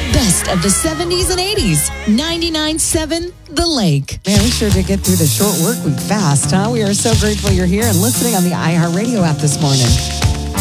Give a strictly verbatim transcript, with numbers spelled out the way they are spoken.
best of the seventies and eighties. ninety-nine point seven The Lake. Man, we sure did get through the short work week fast, huh? We are so grateful you're here and listening on the iHeartRadio app this morning.